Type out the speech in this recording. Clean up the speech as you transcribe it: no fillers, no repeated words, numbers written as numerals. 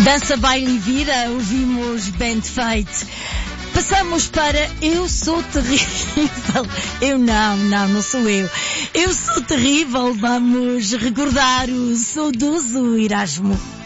Dança, baile e vira, ouvimos Band Fate. Passamos para Eu Sou Terrível. Eu não sou eu. Eu Sou Terrível. Vamos recordar o saudoso Erasmo.